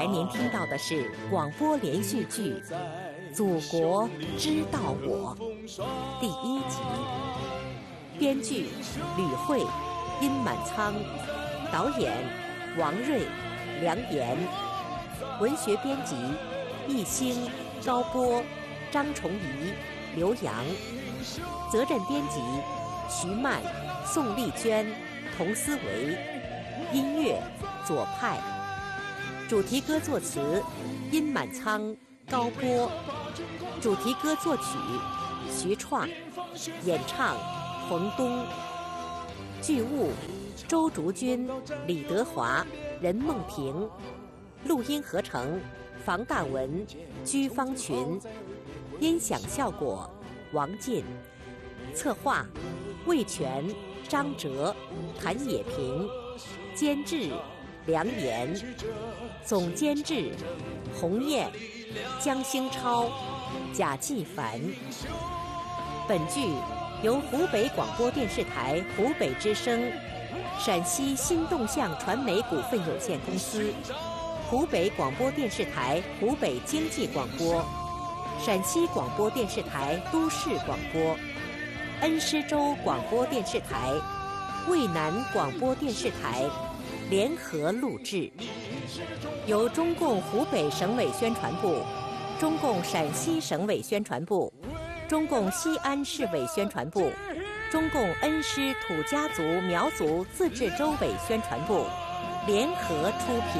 才您听到的是广播连续剧《祖国知道我》第1集，编剧吕慧、殷满仓，导演王瑞、梁岩，文学编辑易兴、高波、张崇仪、刘洋，责任编辑徐曼、宋丽娟、童思维，音乐左派，主题歌作词殷满仓、高波，主题歌作曲徐创，演唱冯东，剧务周竹君、李德华、任梦萍，录音合成房大文、居方群，音响效果王进，策划魏全、张哲、谭野平，监制梁岩，总监制洪燕、江兴超、贾继凡。本剧由湖北广播电视台湖北之声、陕西新动向传媒股份有限公司、湖北广播电视台湖北经济广播、陕西广播电视台都市广播、恩施州广播电视台、渭南广播电视台联合录制，由中共湖北省委宣传部、中共陕西省委宣传部、中共西安市委宣传部、中共恩施土家族苗族自治州委宣传部联合出品。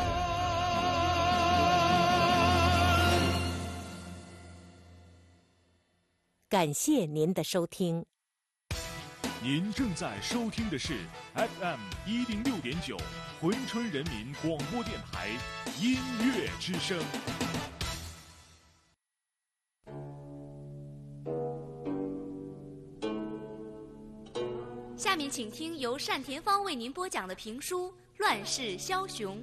感谢您的收听。 您正在收听的是 FM106.9珲春人民广播电台音乐之声。 下面请听由单田芳为您播讲的评书《乱世枭雄》。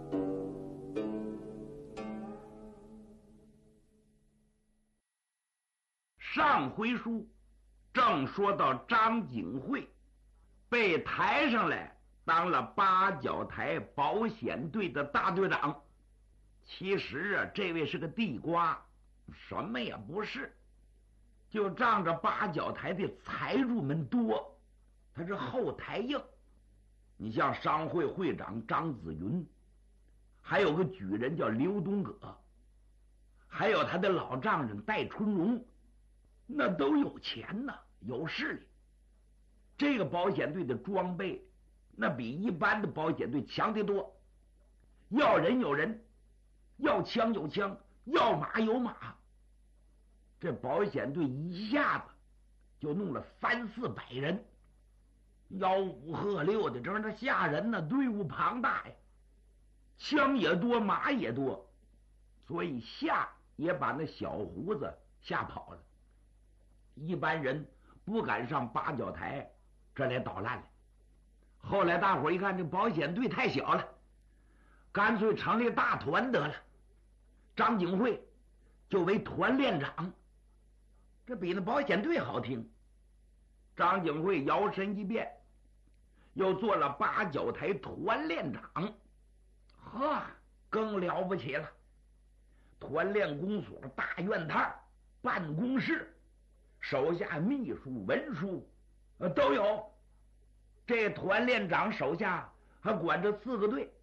上回书正说到张景惠被抬上来当了八角台保险队的大队长。其实啊，这位是个地瓜，什么也不是，就仗着八角台的财主们多，他是后台硬。你像商会会长张子云，还有个举人叫刘东葛，还有他的老丈人戴春荣，那都有钱呐，有势力。这个保险队的装备那比一般的保险队强得多，要人有人，要枪有枪，要马有马。这保险队一下子就弄了300-400人，吆五喝六的，这那吓人呢，队伍庞大呀，枪也多，马也多，所以吓也把那小胡子吓跑了。一般人不敢上八角台这来捣乱了。后来大伙一看这保险队太小了，干脆成立大团得了。张景惠就为团练长，这比那保险队好听。张景惠摇身一变，又做了八角台团练长，呵，更了不起了。团练公所、大院台、办公室，手下秘书、文书都有。这团练长手下还管着4个队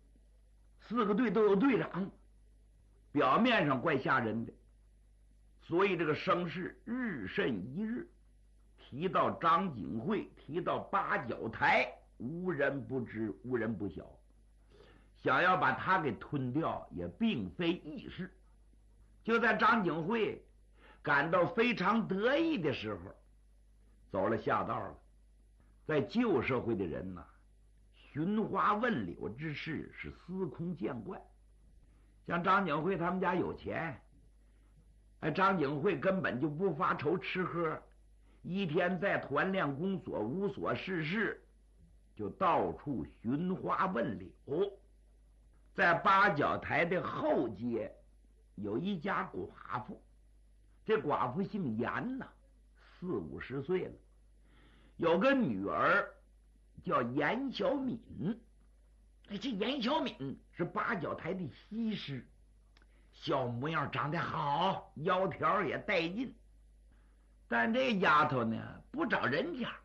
，4个队都有队长，表面上怪吓人的，所以这个声势日甚一日。提到张景惠，提到八角台，无人不知，无人不晓。想要把他给吞掉也并非易事。就在张景惠感到非常得意的时候，走了下道了。在旧社会的人呢，寻花问柳之事是司空见惯。像张景惠他们家有钱，张景惠根本就不发愁吃喝，一天在团练公所无所事事，就到处寻花问柳。在八角台的后街有一家寡妇，这寡妇姓严呐，40-50岁了，有个女儿叫严小敏。 这严小敏是八角台的西施，小模样长得好，窈窕也带劲。但这丫头呢，不找人家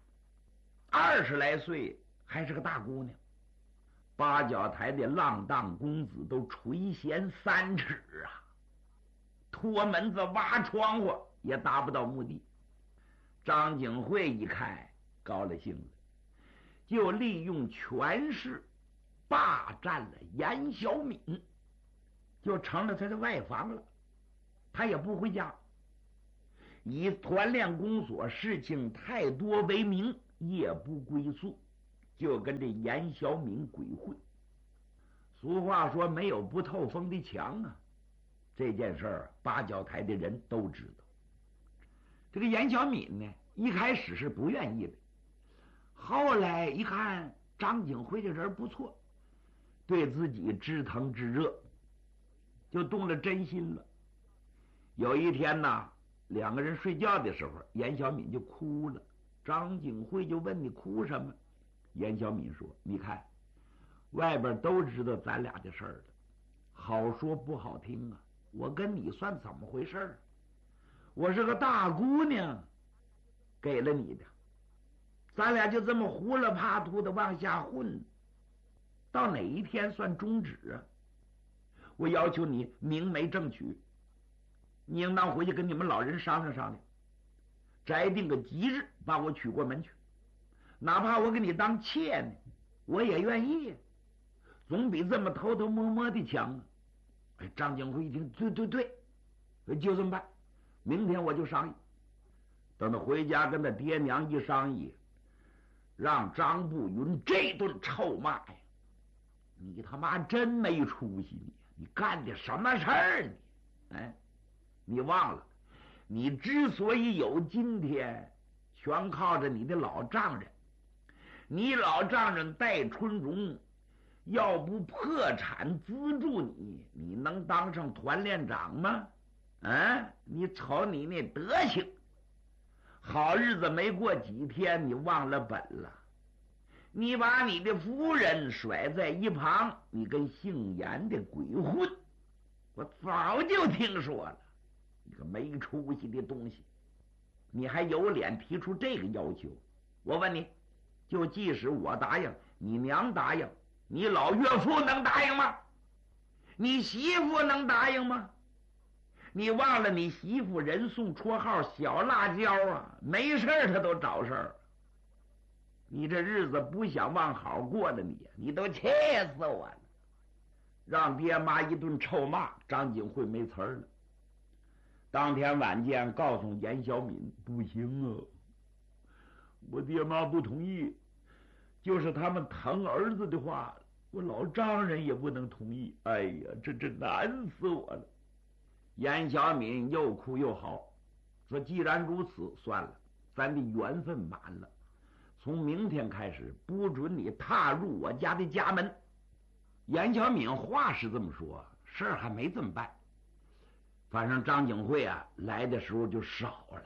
，20来岁还是个大姑娘。八角台的浪荡公子都垂涎3尺啊，脱门子挖窗户也达不到目的。张景惠一看高了兴了，就利用权势霸占了严小敏，就成了他的外房了。他也不回家，以团练公所事情太多为名，夜不归宿，就跟这严小敏鬼混。俗话说没有不透风的墙啊，这件事儿八角台的人都知道。这个严小敏呢，一开始是不愿意的，后来一看张景惠这人不错，对自己知疼知热，就动了真心了。有一天呢，2个人睡觉的时候，严小敏就哭了。张景惠就问：“你哭什么？”严小敏说：“你看，外边都知道咱俩的事儿了，好说不好听啊，我跟你算怎么回事儿？我是个大姑娘，给了你的，咱俩就这么胡了怕突的往下混，到哪一天算终止啊？我要求你明媒正娶，你应当回去跟你们老人商量商量，摘定个吉日把我娶过门去，哪怕我给你当妾呢，我也愿意，总比这么偷偷摸摸的强啊。”张景惠一听，对，就这么办，明天我就商议。等他回家跟他爹娘一商议，让张步云这顿臭骂呀：“你他妈真没出息，你干的什么事儿你？你忘了，你之所以有今天，全靠着你的老丈人。你老丈人戴春荣要不破产资助你，你能当上团练长吗？你瞅你那德行，好日子没过几天，你忘了本了。你把你的夫人甩在一旁，你跟姓严的鬼混，我早就听说了。你个没出息的东西，你还有脸提出这个要求？我问你，就即使我答应，你娘答应，你老岳父能答应吗？你媳妇能答应吗？你忘了你媳妇人送绰号小辣椒啊，没事他都找事儿。你这日子不想往好过了，你都气死我了。让爹妈一顿臭骂，张景惠没词儿了。当天晚间告诉严小敏，不行啊，我爹妈不同意，就是他们疼儿子的话，我老丈人也不能同意。哎呀，这难死我了。严小敏又哭又嚎，说既然如此，算了，咱的缘分满了，从明天开始不准你踏入我家的家门。严小敏话是这么说，事儿还没这么办。反正张景惠啊来的时候就少了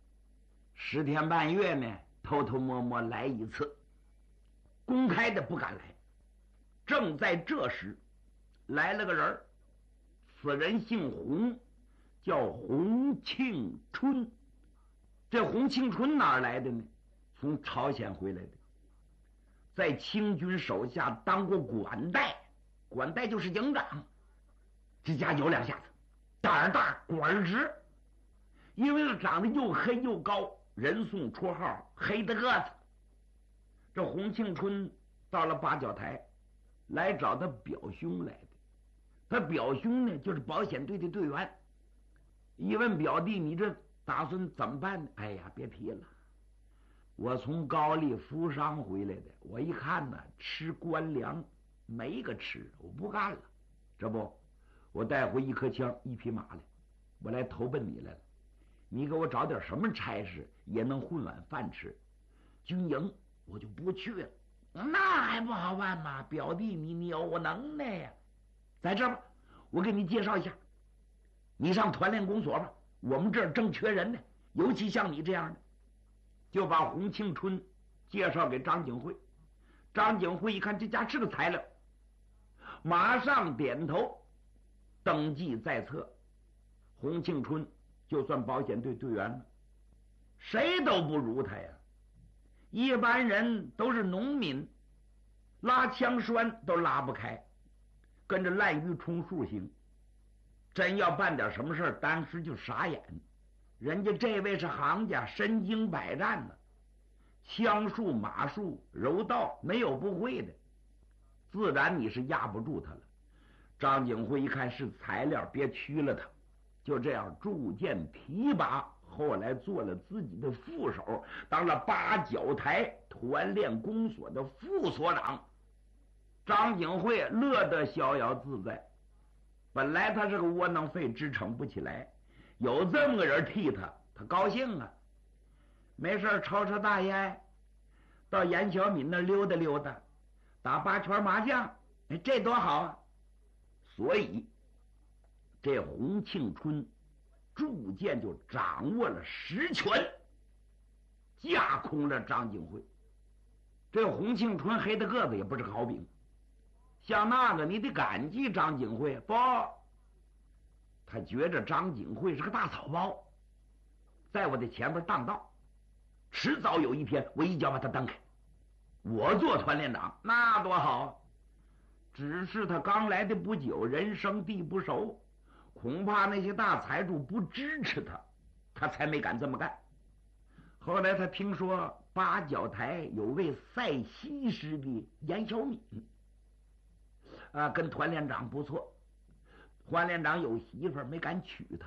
，10天半月呢，偷偷摸摸来一次，公开的不敢来。正在这时，来了个人，此人姓洪，叫洪庆春。这洪庆春哪儿来的呢？从朝鲜回来的，在清军手下当过管带，管带就是营长。这家有2下子，胆儿大管儿直，因为他长得又黑又高，人送绰号黑的个子。这洪庆春到了八角台，来找他表兄来的。他表兄呢，就是保险队的队员。一问表弟，你这打算怎么办呢？哎呀，别提了，我从高丽服伤回来的，我一看呢，吃官粮没个吃，我不干了。这不，我带回1颗枪1匹马来，我来投奔你来了。你给我找点什么差事，也能混碗饭吃。军营我就不去了。那还不好办吗？表弟，你有能耐呀！在这吧，我给你介绍一下，你上团练公所吧，我们这儿正缺人呢，尤其像你这样的。就把洪庆春介绍给张景惠。张景惠一看这家是个材料， 马上点头，登记在册。洪庆春就算保险队队员了，谁都不如他呀。一般人都是农民，拉枪栓都拉不开，跟着滥竽充数行。真要办点什么事儿，当时就傻眼。人家这位是行家，身经百战呢，枪术、马术、柔道没有不会的，自然你是压不住他了。张景辉一看是材料，别屈了他，就这样逐渐提拔，后来做了自己的副手，当了八角台团练公所的副所长。张景辉乐得逍遥自在。本来他是个窝囊废，支撑不起来，有这么个人替他，他高兴啊。没事抽抽大烟，到严小敏那溜达溜达，打8圈麻将，这多好啊！所以这洪庆春逐渐就掌握了实权，架空了张景辉。这洪庆春黑的个子也不是个好饼，像那个你得感激张景辉，不，他觉着张景辉是个大草包，在我的前边当道，迟早有一天我一脚把他蹬开，我做团练长那多好。只是他刚来的不久，人生地不熟，恐怕那些大财主不支持他，他才没敢这么干。后来他听说八角台有位赛西施的严小敏跟团练长不错，团练长有媳妇儿没敢娶她。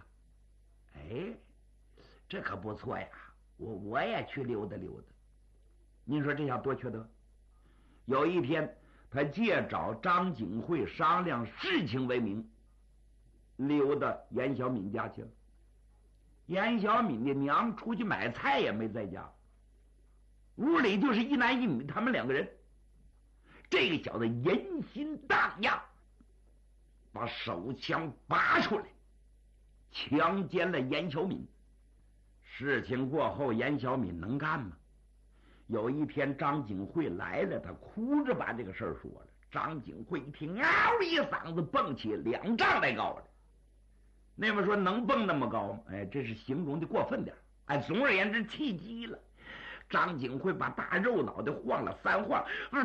这可不错呀，我也去溜达溜达。您说这下多缺德。有一天他借找张景辉商量事情为名，溜达严小敏家去了。严小敏的娘出去买菜也没在家，屋里就是一男一女，他们2个人。这个小子人心荡漾，把手枪拔出来，强奸了严小敏。事情过后，严小敏能干吗？有一天张景辉来了，他哭着把这个事儿说了。张景辉一听，嗷一嗓子蹦起2丈来高了。那么说能蹦那么高吗？这是形容的过分点。总而言之气急了。张景辉把大肉脑袋晃了3晃，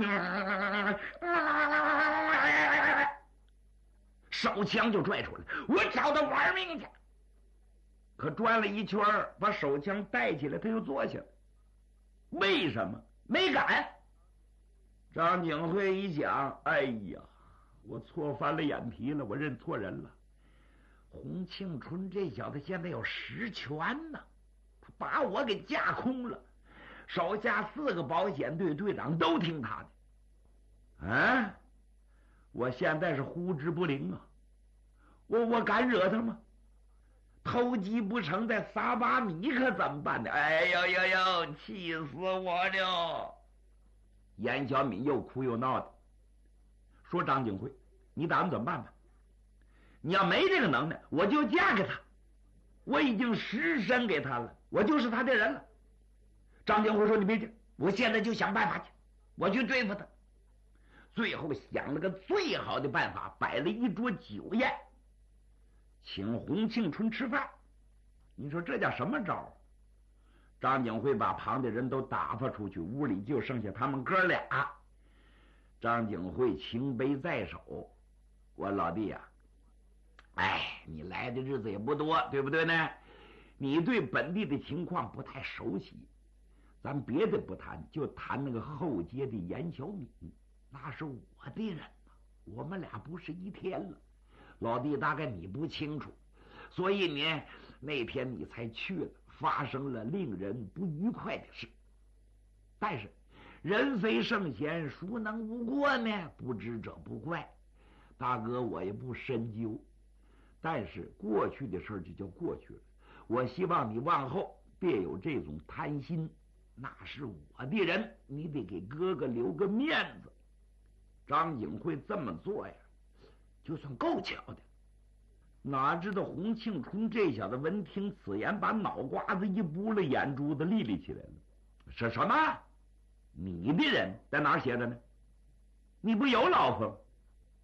手枪就拽出来，我找他玩命去。可转了一圈，把手枪带起来，他又坐下了。为什么？没敢。张景辉一想，哎呀，我错翻了眼皮了，我认错人了。洪庆春这小子现在有实权呢，他把我给架空了，手下4个保险队队长都听他的。我现在是呼之不灵啊，我敢惹他吗？偷鸡不成再撒把米，可怎么办呢？哎呦呦呦，气死我了！严小敏又哭又闹的，说张景辉，你打算怎么办吧？你要没这个能耐，我就嫁给他，我已经实身给他了，我就是他的人了。张景辉说，你别急，我现在就想办法去，我去对付他。最后想了个最好的办法，摆了一桌酒宴，请洪庆春吃饭。你说这叫什么招？张景辉把旁的人都打发出去，屋里就剩下他们哥俩。张景辉情杯在手，我老弟呀，你来的日子也不多，对不对呢？你对本地的情况不太熟悉，咱别的不谈，就谈那个后街的严小敏，那是我的人呐，我们俩不是一天了。老弟，大概你不清楚，所以呢，那天你才去了，发生了令人不愉快的事。但是人非圣贤，孰能无过呢？不知者不怪。大哥，我也不深究，但是过去的事就叫过去了。我希望你往后别有这种贪心，那是我的人，你得给哥哥留个面子。张景辉这么做呀，就算够巧的。哪知道洪庆春这小子闻听此言，把脑瓜子一拨了，眼珠子立起来了。是什么？你的人在哪儿写着呢？你不有老婆？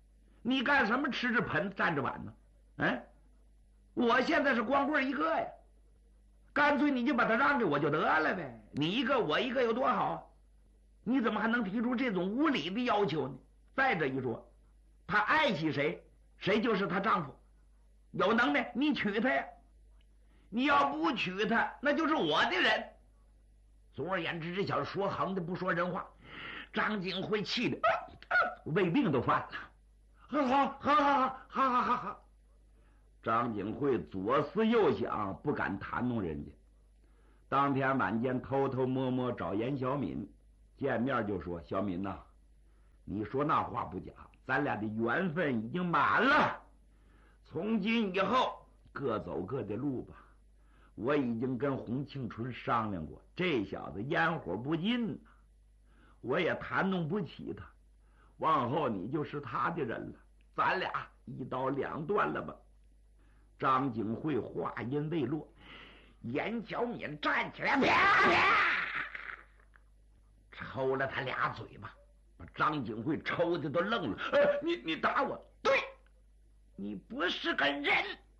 你干什么吃着盆站着碗呢？我现在是光棍一个呀，干脆你就把他让给我就得了呗，你一个我一个有多好？你怎么还能提出这种无理的要求呢？再者一说，她爱惜谁，谁就是她丈夫。有能耐你娶她呀，你要不娶她，那就是我的人。总而言之，这小子说横的不说人话。张景惠气的胃病都犯了。好。张景惠左思右想，不敢谈弄人家。当天晚间偷偷摸摸找严小敏，见面就说：“小敏呐，你说那话不假，咱俩的缘分已经满了，从今以后各走各的路吧。我已经跟洪庆春商量过，这小子烟火不尽，我也谈弄不起他，往后你就是他的人了，咱俩一刀两断了吧。”张景惠话音未落，严小敏站起来，啪抽了他俩嘴巴，把张景惠抽的都愣了。你打我？对，你不是个人。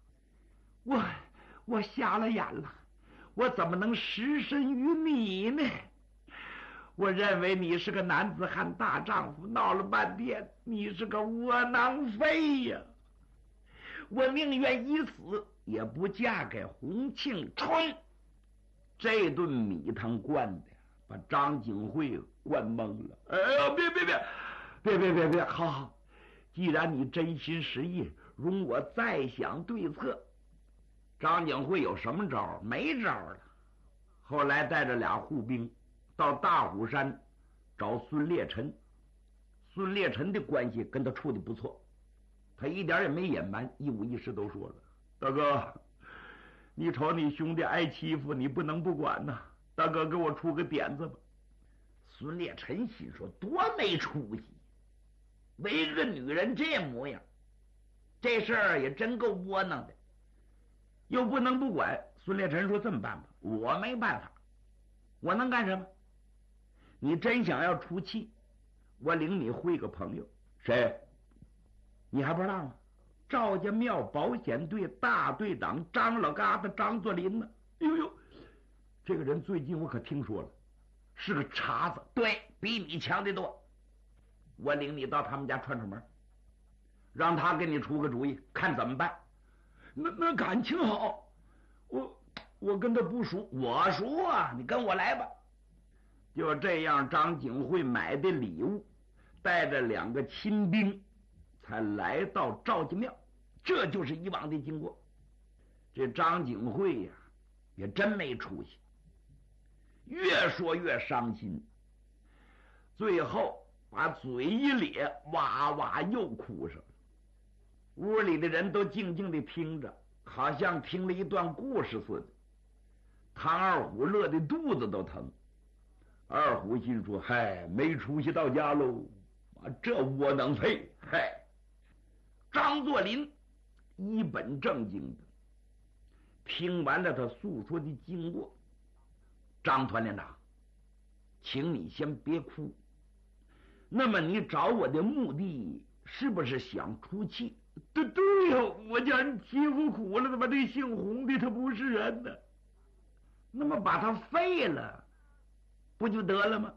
我瞎了眼了，我怎么能失身于你呢？我认为你是个男子汉大丈夫，闹了半天你是个窝囊废呀！我宁愿一死也不嫁给洪庆春。这顿米汤灌的把张景惠灌懵了。别，好，既然你真心实意，容我再想对策。张景惠有什么招？没招了。后来带着俩护兵到大虎山找孙烈臣。孙烈臣的关系跟他处的不错，他一点也没隐瞒，一五一十都说了。大哥，你瞅你兄弟挨欺负，你不能不管呐。大哥，给我出个点子吧。孙烈臣心说，多没出息，为个女人这模样，这事儿也真够窝囊的，又不能不管。孙烈臣说，这么办吧，我没办法，我能干什么？你真想要出气，我领你会个朋友。谁？你还不知道吗？赵家庙保险队大队长张老疙瘩张作霖呢。呦，这个人最近我可听说了，是个茬子，对比你强得多。我领你到他们家串串门，让他给你出个主意，看怎么办。那感情好，我跟他不熟，我熟啊，你跟我来吧。就这样，张景惠买的礼物，带着两个亲兵，才来到赵家庙。这就是以往的经过。这张景惠呀，也真没出息，越说越伤心，最后把嘴一咧，哇哇又哭上了。屋里的人都静静地听着，好像听了一段故事似的。唐二虎乐得肚子都疼。二虎心说：“嗨，没出息到家喽！这窝囊废！”嗨，张作霖一本正经的听完了他诉说的经过。张团连长，请你先别哭。那么你找我的目的是不是想出气？对呀，我叫人欺负苦了，怎么这姓洪的他不是人呢？那么把他废了不就得了吗？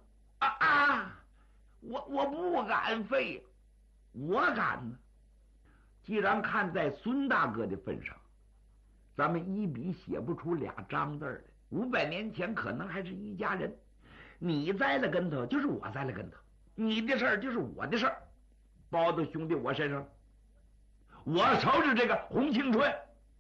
我不敢废，我敢呢。既然看在孙大哥的份上，咱们一笔写不出俩张字来。500年前可能还是一家人，你栽了跟头就是我栽了跟头，你的事儿就是我的事儿，包到兄弟我身上。我收拾这个洪庆春。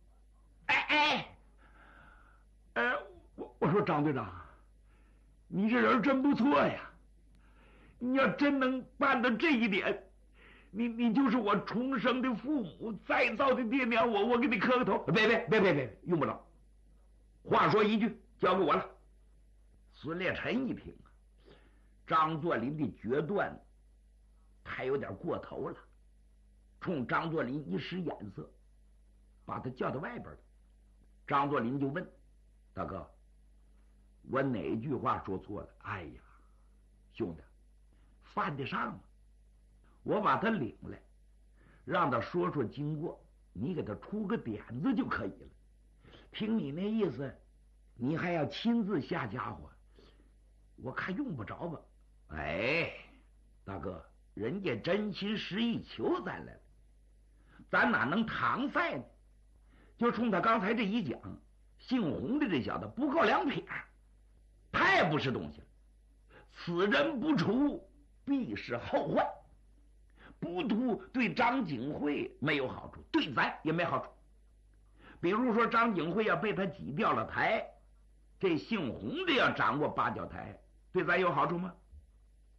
我说张队长，你这人真不错呀！你要真能办到这一点，你就是我重生的父母，再造的爹娘，我给你磕个头。别，用不着。话说一句，交给我了。孙烈臣一听，张作霖的决断太有点过头了，冲张作霖一使眼色，把他叫到外边了。张作霖就问：“大哥，我哪句话说错了？”哎呀，兄弟，犯得上吗？我把他领来， 让他说说经过，你给他出个点子就可以了。听你那意思，你还要亲自下家伙，我看用不着吧。哎，大哥，人家真心实意求咱来了，咱哪能搪塞呢？就冲他刚才这一讲，姓洪的这小子不够2撇，太不是东西了。此人不除，必是后患。不图对张景惠没有好处，对咱也没好处。比如说张景惠要被他挤掉了台，这姓洪的要掌握8角台，对咱有好处吗？